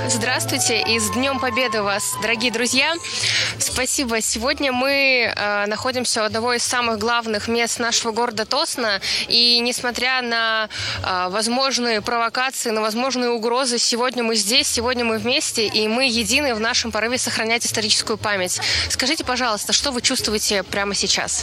Здравствуйте и с Днем Победы вас, дорогие друзья! Спасибо. Сегодня мы находимся у одного из самых главных мест нашего города Тосно. И несмотря на возможные провокации, на возможные угрозы, сегодня мы здесь, сегодня мы вместе, и мы едины в нашем порыве сохранять историческую память. Скажите, пожалуйста, что вы чувствуете прямо сейчас?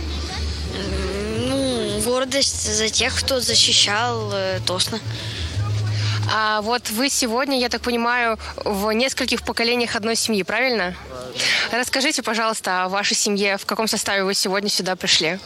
Гордость за тех, кто защищал Тосно. А вот вы сегодня, я так понимаю, в нескольких поколениях одной семьи, правильно? Расскажите, пожалуйста, о вашей семье. В каком составе вы сегодня сюда пришли?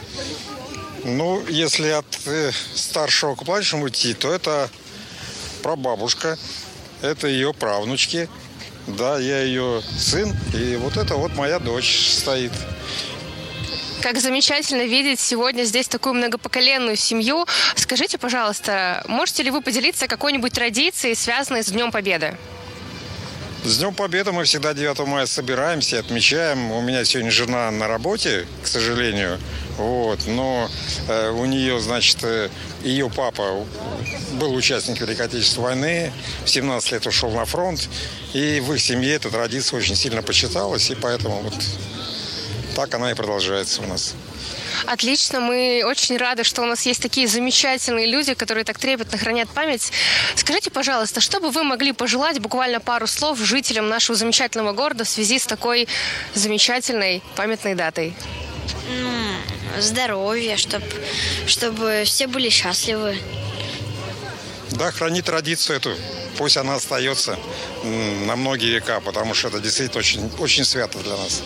Если от старшего к младшему идти, то это прабабушка, это ее правнучки. Да, я ее сын, и вот это вот моя дочь стоит. Как замечательно видеть сегодня здесь такую многопоколенную семью. Скажите, пожалуйста, можете ли вы поделиться какой-нибудь традицией, связанной с Днем Победы? С Днем Победы мы всегда 9 мая собираемся, отмечаем. У меня сегодня жена на работе, к сожалению. Но у нее, ее папа был участником Великой Отечественной войны, в 17 лет ушел на фронт. И в их семье эта традиция очень сильно почиталась, и поэтому так она и продолжается у нас. Отлично, мы очень рады, что у нас есть такие замечательные люди, которые так трепетно хранят память. Скажите, пожалуйста, что бы вы могли пожелать, буквально пару слов, жителям нашего замечательного города в связи с такой замечательной памятной датой? Здоровья, чтобы все были счастливы. Да, храни традицию эту. Пусть она остается на многие века, потому что это действительно очень, очень свято для нас.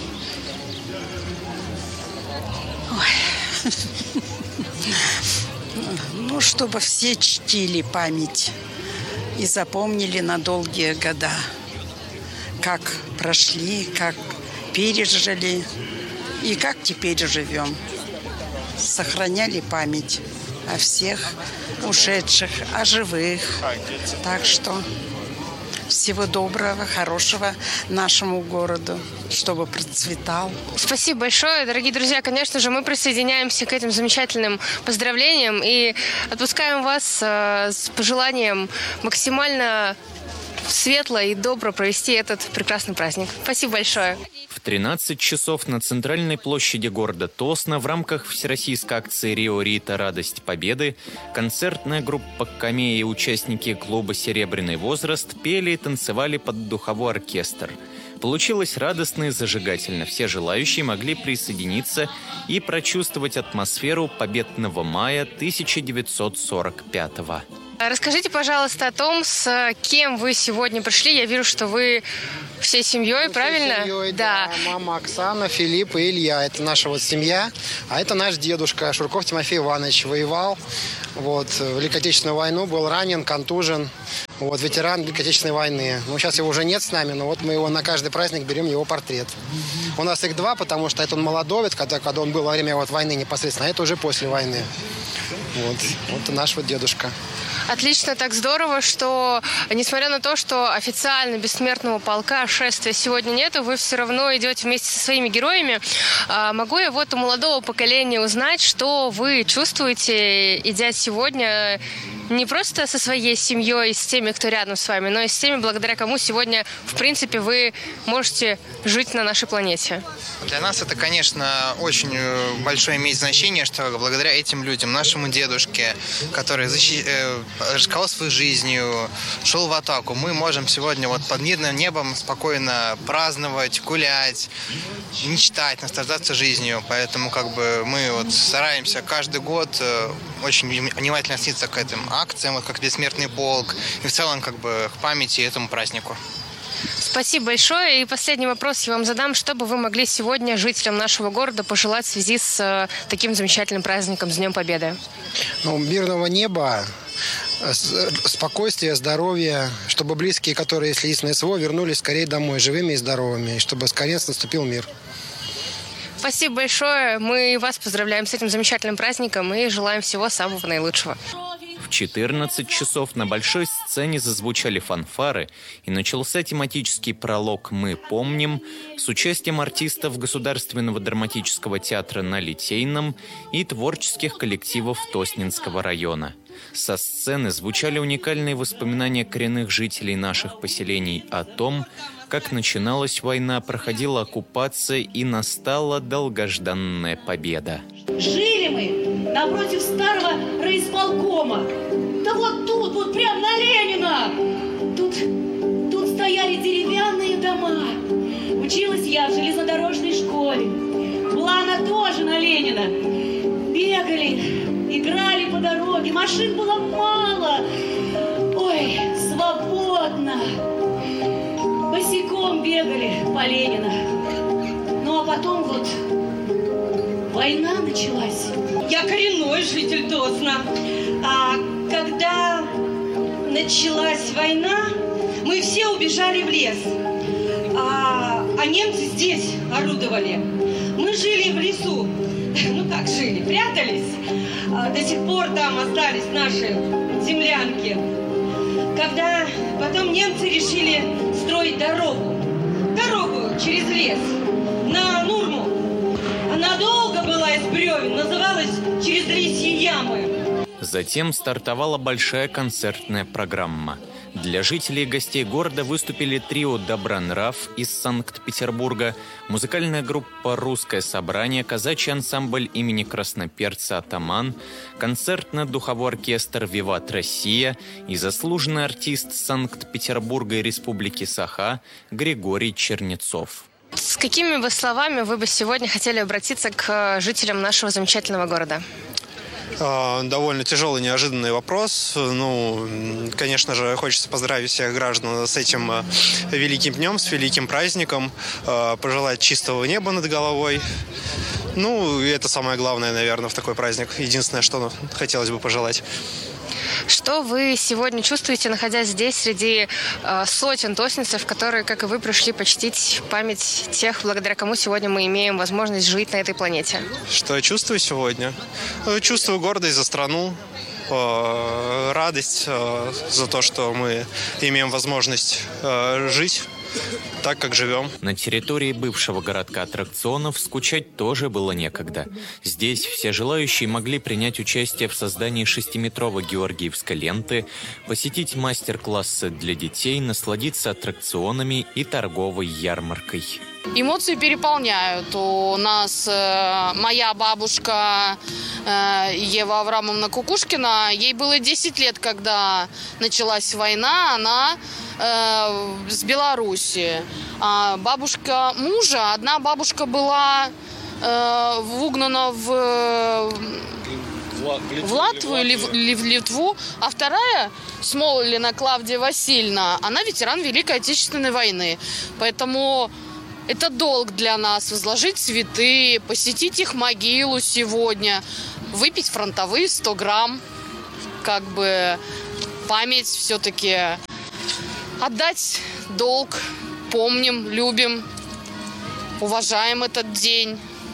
Чтобы все чтили память и запомнили на долгие года, как прошли, как пережили и как теперь живем. Сохраняли память о всех ушедших, о живых. Так что всего доброго, хорошего нашему городу, чтобы процветал. Спасибо большое, дорогие друзья. Конечно же, мы присоединяемся к этим замечательным поздравлениям и отпускаем вас с пожеланием максимально светло и добро провести этот прекрасный праздник. Спасибо большое. В 13 часов на центральной площади города Тосно в рамках всероссийской акции «Рио Рита. Радость Победы» концертная группа «Камея» и участники клуба «Серебряный возраст» пели и танцевали под духовой оркестр. Получилось радостно и зажигательно. Все желающие могли присоединиться и прочувствовать атмосферу победного мая 1945-го. Расскажите, пожалуйста, о том, с кем вы сегодня пришли. Я вижу, что вы всей семьей, правильно? Всей семьей, да. Мама Оксана, Филипп и Илья. Это наша семья. А это наш дедушка Шурков Тимофей Иванович. Воевал в Великой Отечественную войну, был ранен, контужен. Ветеран Великой Отечественной войны. Сейчас его уже нет с нами, но мы его на каждый праздник берем, его портрет. У нас их два, потому что это он молодовец, когда он был во время войны непосредственно, а это уже после войны. Вот наш дедушка. Отлично, так здорово, что, несмотря на то, что официально бессмертного полка шествия сегодня нету, вы все равно идете вместе со своими героями. Могу я у молодого поколения узнать, что вы чувствуете, идя сегодня не просто со своей семьей, с теми, кто рядом с вами, но и с теми, благодаря кому сегодня, в принципе, вы можете жить на нашей планете? Для нас это, конечно, очень большое имеет значение, что благодаря этим людям, нашему дедушке, который рисковал своей жизнью, шел в атаку, мы можем сегодня под мирным небом спокойно праздновать, гулять, мечтать, наслаждаться жизнью. Поэтому мы стараемся каждый год очень внимательно относиться к этим акциям, как Бессмертный полк, и в целом к памяти этому празднику. Спасибо большое. И последний вопрос я вам задам. Что бы вы могли сегодня жителям нашего города пожелать в связи с таким замечательным праздником, с Днем Победы? Мирного неба, спокойствия, здоровья, чтобы близкие, которые, если есть на СВО, вернулись скорее домой, живыми и здоровыми, и чтобы скорее наступил мир. Спасибо большое. Мы вас поздравляем с этим замечательным праздником и желаем всего самого наилучшего. 14 часов на большой сцене зазвучали фанфары, и начался тематический пролог «Мы помним» с участием артистов Государственного драматического театра на Литейном и творческих коллективов Тоснинского района. Со сцены звучали уникальные воспоминания коренных жителей наших поселений о том, как начиналась война, проходила оккупация и настала долгожданная победа. Жили мы напротив старого райисполкома. Да вот тут, вот прям на Ленина. Тут стояли деревянные дома. Училась я в железнодорожной школе. Была она тоже на Ленина. Бегали, играли по дороге. Машин было мало. Ой, свободно. Босиком бегали по Ленина. Ну а потом вот война началась. Я коренной житель Тосна. А когда началась война, мы все убежали в лес. А немцы здесь орудовали. Мы жили в лесу. Ну как жили? Прятались. До сих пор там остались наши землянки. Когда потом немцы решили строить дорогу через лес на Нурму. Она долго была из бревен, называлась «Через лисьи ямы». Затем стартовала большая концертная программа. Для жителей и гостей города выступили трио «Добронрав» из Санкт-Петербурга, музыкальная группа «Русское собрание», казачий ансамбль имени Красноперца «Атаман», концертно-духовой оркестр «Виват Россия» и заслуженный артист Санкт-Петербурга и Республики Саха Григорий Чернецов. С какими бы словами вы бы сегодня хотели обратиться к жителям нашего замечательного города? Довольно тяжелый, неожиданный вопрос. Ну, конечно же, хочется поздравить всех граждан с этим великим днем, с великим праздником, пожелать чистого неба над головой. Ну, и это самое главное, наверное, в такой праздник. Единственное, что хотелось бы пожелать. Что вы сегодня чувствуете, находясь здесь, среди сотен тоснинцев, которые, как и вы, пришли почтить память тех, благодаря кому сегодня мы имеем возможность жить на этой планете? Что я чувствую сегодня? Чувствую гордость за страну, радость за то, что мы имеем возможность жить так, как живем. На территории бывшего городка аттракционов скучать тоже было некогда. Здесь все желающие могли принять участие в создании 6-метровой георгиевской ленты, посетить мастер-классы для детей, насладиться аттракционами и торговой ярмаркой. Эмоции переполняют. У нас моя бабушка Ева Аврамовна Кукушкина, ей было 10 лет, когда началась война, она с Беларуси. А бабушка мужа, одна бабушка была угнана в Латвию или в Литву, а вторая, Смолина Клавдия Васильевна, она ветеран Великой Отечественной войны. Поэтому это долг для нас возложить цветы, посетить их могилу сегодня, выпить фронтовые 100 грамм, как бы память все-таки, отдать долг, помним, любим, уважаем этот день.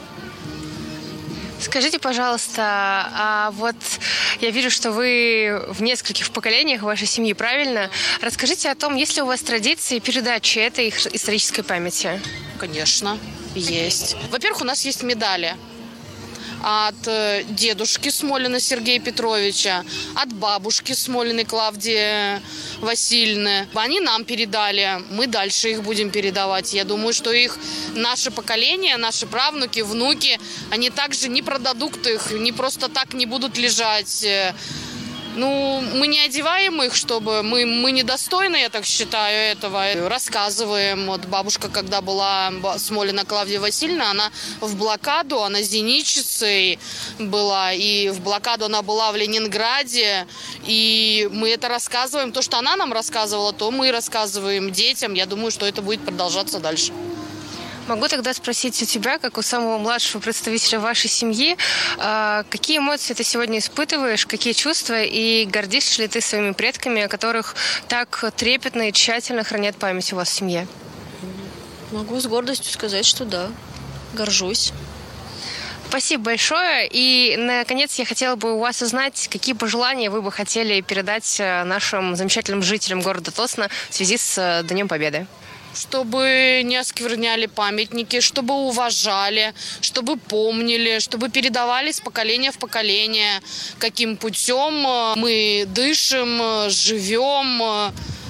Скажите, пожалуйста, а вот я вижу, что вы в нескольких поколениях вашей семьи, правильно? Расскажите о том, есть ли у вас традиции передачи этой исторической памяти? Конечно, есть. Во-первых, у нас есть медали от дедушки Смолина Сергея Петровича, от бабушки Смолиной Клавдии Васильевны. Они нам передали, мы дальше их будем передавать. Я думаю, что их наше поколение, наши правнуки, внуки, они также не продадут их, не просто так не будут лежать. Ну, мы не одеваем их, чтобы... Мы недостойны, я так считаю, этого. Рассказываем. Вот бабушка, когда была Смолина Клавдия Васильевна, она в блокаду, она зенитчицей была. И в блокаду она была в Ленинграде. И мы это рассказываем. То, что она нам рассказывала, то мы рассказываем детям. Я думаю, что это будет продолжаться дальше. Могу тогда спросить у тебя, как у самого младшего представителя вашей семьи, какие эмоции ты сегодня испытываешь, какие чувства, и гордишься ли ты своими предками, о которых так трепетно и тщательно хранят память у вас в семье? Могу с гордостью сказать, что да, горжусь. Спасибо большое. И, наконец, я хотела бы у вас узнать, какие пожелания вы бы хотели передать нашим замечательным жителям города Тосна в связи с Днем Победы. Чтобы не оскверняли памятники, чтобы уважали, чтобы помнили, чтобы передавали с поколения в поколение, каким путем мы дышим, живем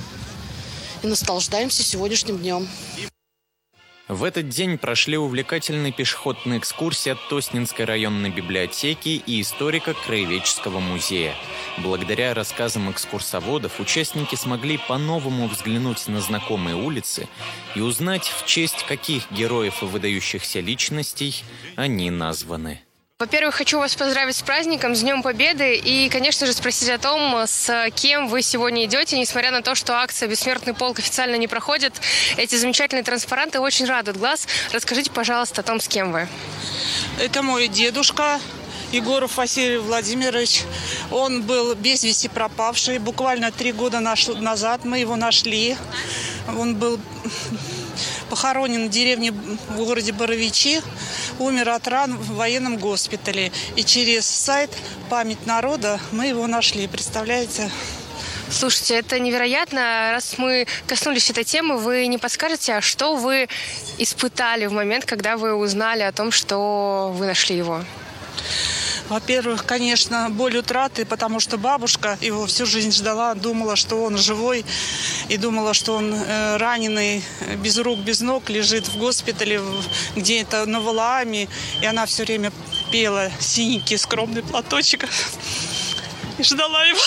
и наслаждаемся сегодняшним днем. В этот день прошли увлекательные пешеходные экскурсии от Тоснинской районной библиотеки и историко-краеведческого музея. Благодаря рассказам экскурсоводов участники смогли по-новому взглянуть на знакомые улицы и узнать, в честь каких героев и выдающихся личностей они названы. Во-первых, хочу вас поздравить с праздником, с Днем Победы и, конечно же, спросить о том, с кем вы сегодня идете, несмотря на то, что акция «Бессмертный полк» официально не проходит. Эти замечательные транспаранты очень радуют глаз. Расскажите, пожалуйста, о том, с кем вы. Это мой дедушка Егоров Василий Владимирович. Он был без вести пропавший. Буквально 3 года назад мы его нашли. Он был похоронен в деревне в городе Боровичи, умер от ран в военном госпитале. И через сайт «Память народа» мы его нашли, представляете? Слушайте, это невероятно. Раз мы коснулись этой темы, вы не подскажете, а что вы испытали в момент, когда вы узнали о том, что вы нашли его? Во-первых, конечно, боль утраты, потому что бабушка его всю жизнь ждала, думала, что он живой, и думала, что он раненый, без рук, без ног, лежит в госпитале где-то на Валааме, и она все время пела синенький скромный платочек и ждала его.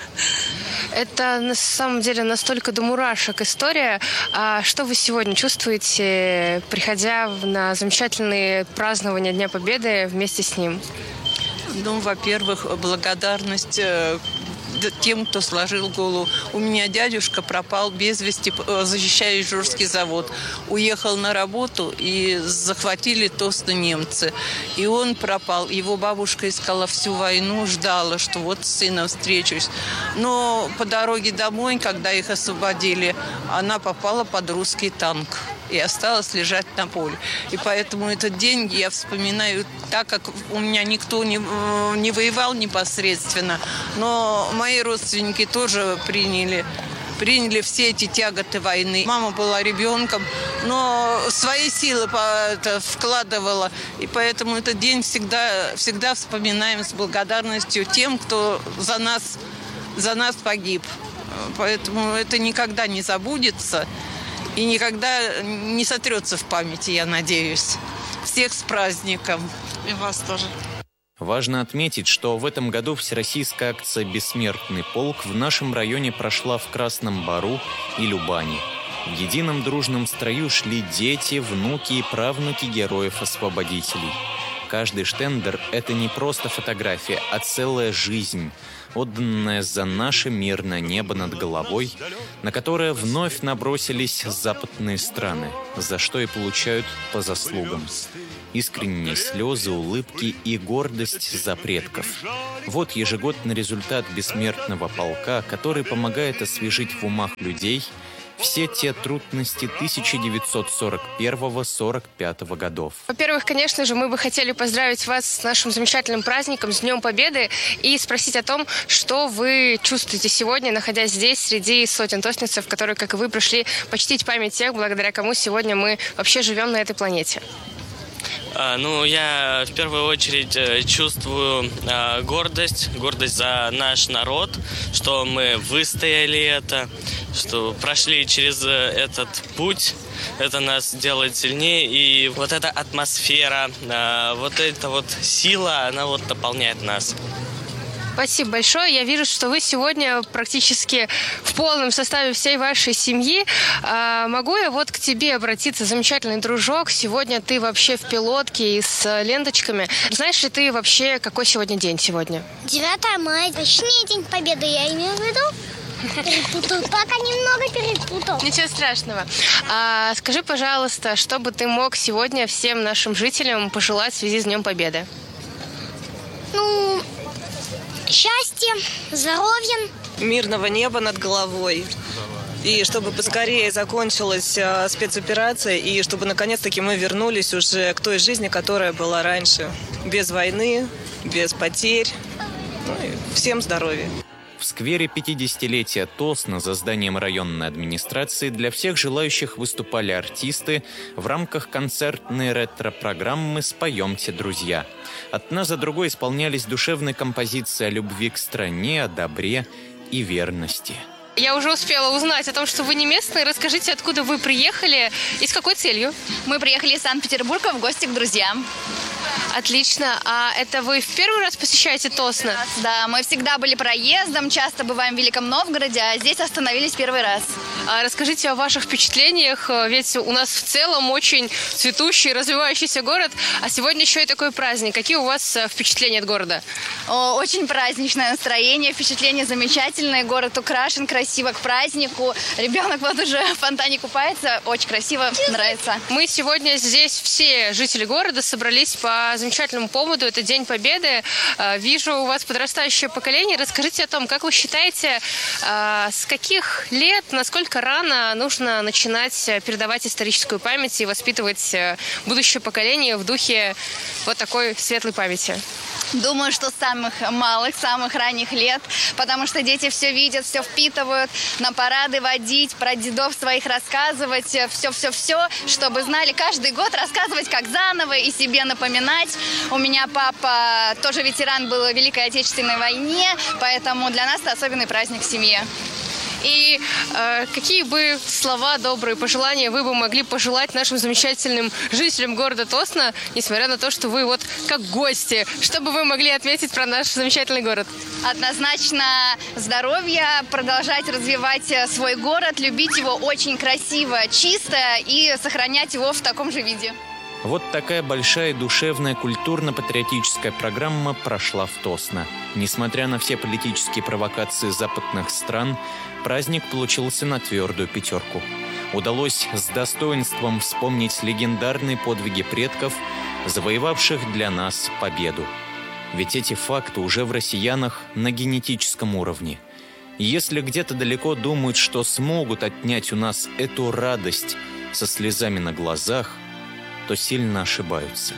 Это на самом деле настолько до мурашек история. А что вы сегодня чувствуете, приходя на замечательные празднования Дня Победы вместе с ним? Ну, во-первых, благодарность тем, кто сложил голову. У меня дядюшка пропал без вести, защищая Ижорский завод. Уехал на работу, и захватили Тосну немцы. И он пропал. Его бабушка искала всю войну, ждала, что вот с сыном встречусь. Но по дороге домой, когда их освободили, она попала под русский танк и осталась лежать на поле. И поэтому этот день я вспоминаю так, как у меня никто не воевал непосредственно, но мои родственники тоже приняли все эти тяготы войны. Мама была ребенком, но свои силы вкладывала. И поэтому этот день всегда вспоминаем с благодарностью тем, кто за нас погиб. Поэтому это никогда не забудется. И никогда не сотрется в памяти, я надеюсь. Всех с праздником. И вас тоже. Важно отметить, что в этом году всероссийская акция «Бессмертный полк» в нашем районе прошла в Красном Бару и Любани. В едином дружном строю шли дети, внуки и правнуки героев-освободителей. Каждый штендер – это не просто фотография, а целая жизнь, отданная за наше мирное небо над головой, на которое вновь набросились западные страны, за что и получают по заслугам. Искренние слезы, улыбки и гордость за предков. Вот ежегодный результат бессмертного полка, который помогает освежить в умах людей все те трудности 1941-45 годов. Во-первых, конечно же, мы бы хотели поздравить вас с нашим замечательным праздником, с Днем Победы, и спросить о том, что вы чувствуете сегодня, находясь здесь, среди сотен тоснинцев, которые, как и вы, пришли почтить память тех, благодаря кому сегодня мы вообще живем на этой планете. Ну, я в первую очередь чувствую гордость за наш народ, что мы выстояли это, что прошли через этот путь. Это нас делает сильнее, и вот эта атмосфера, вот эта вот сила, она вот наполняет нас. Спасибо большое. Я вижу, что вы сегодня практически в полном составе всей вашей семьи. Могу я вот к тебе обратиться, замечательный дружок? Сегодня ты вообще в пилотке и с ленточками. Знаешь ли ты вообще, какой сегодня день сегодня? 9 мая. Точнее, День Победы, я имею в виду. Перепутал. Пока немного перепутал. Ничего страшного. Скажи, пожалуйста, что бы ты мог сегодня всем нашим жителям пожелать в связи с Днем Победы? Ну, счастья, здоровья. Мирного неба над головой. И чтобы поскорее закончилась спецоперация, и чтобы наконец-таки мы вернулись уже к той жизни, которая была раньше. без войны, без потерь. Ну и всем здоровья. В сквере 50-летия Тосна за зданием районной администрации для всех желающих выступали артисты в рамках концертной ретро-программы «Споемте, друзья». Одна за другой исполнялись душевные композиции о любви к стране, о добре и верности. Я уже успела узнать о том, что вы не местные. Расскажите, откуда вы приехали и с какой целью? Мы приехали из Санкт-Петербурга в гости к друзьям. Отлично. А это вы в первый раз посещаете Тосно? Да, мы всегда были проездом, часто бываем в Великом Новгороде, а здесь остановились первый раз. А расскажите о ваших впечатлениях, ведь у нас в целом очень цветущий, развивающийся город, а сегодня еще и такой праздник. Какие у вас впечатления от города? Очень праздничное настроение, впечатление замечательное, город украшен красиво к празднику. Ребенок вот уже в фонтане купается, очень красиво, нравится. Мы сегодня здесь все жители города собрались по замечательному поводу. Это День Победы. Вижу у вас подрастающее поколение. Расскажите о том, как вы считаете, с каких лет, насколько рано нужно начинать передавать историческую память и воспитывать будущее поколение в духе вот такой светлой памяти? Думаю, что с самых малых, самых ранних лет, потому что дети все видят, все впитывают, на парады водить, про дедов своих рассказывать, все-все-все, чтобы знали, каждый год рассказывать как заново и себе напоминать. У меня папа тоже ветеран был в Великой Отечественной войне, поэтому для нас это особенный праздник в семье. И какие бы слова, добрые пожелания вы бы могли пожелать нашим замечательным жителям города Тосно, несмотря на то, что вы вот как гости, что бы вы могли отметить про наш замечательный город? Однозначно здоровья, продолжать развивать свой город, любить его очень красиво, чисто и сохранять его в таком же виде. Вот такая большая душевная культурно-патриотическая программа прошла в Тосно. Несмотря на все политические провокации западных стран, праздник получился на твердую пятерку. Удалось с достоинством вспомнить легендарные подвиги предков, завоевавших для нас победу. Ведь эти факты уже в россиянах на генетическом уровне. И если где-то далеко думают, что смогут отнять у нас эту радость со слезами на глазах, то сильно ошибаются.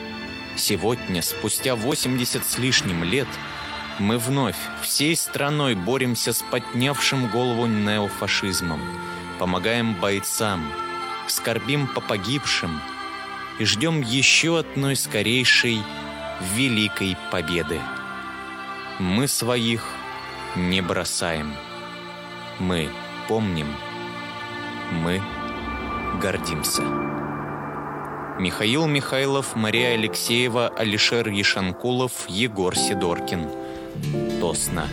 Сегодня, спустя 80 с лишним лет, мы вновь всей страной боремся с поднявшим голову неофашизмом, помогаем бойцам, скорбим по погибшим и ждем еще одной скорейшей великой победы. Мы своих не бросаем. Мы помним. Мы гордимся. Михаил Михайлов, Мария Алексеева, Алишер Ешанкулов, Егор Сидоркин. Тосно.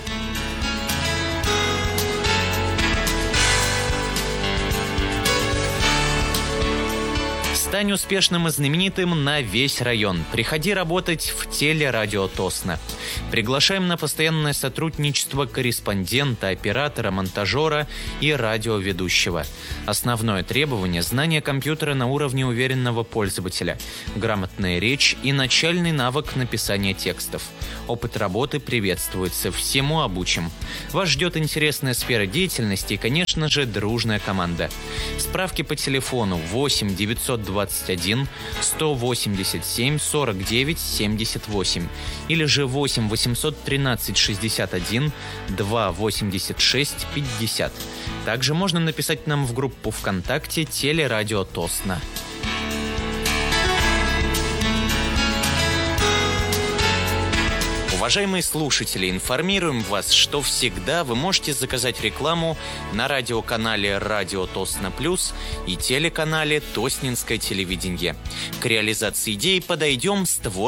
Стань успешным и знаменитым на весь район. Приходи работать в телерадио Тосно. Приглашаем на постоянное сотрудничество корреспондента, оператора, монтажера и радиоведущего. Основное требование – знание компьютера на уровне уверенного пользователя, грамотная речь и начальный навык написания текстов. Опыт работы приветствуется, всему обучим. Вас ждет интересная сфера деятельности и, конечно же, дружная команда. Справки по телефону 8 921 187 49 78 или же 8 813 61 2 86 50. Также можно написать нам в группу ВКонтакте «Телерадио Тосно». Уважаемые слушатели, информируем вас, что всегда вы можете заказать рекламу на радиоканале «Радио Тосно Плюс» и телеканале «Тоснинское телевидение». К реализации идеи подойдем с творчеством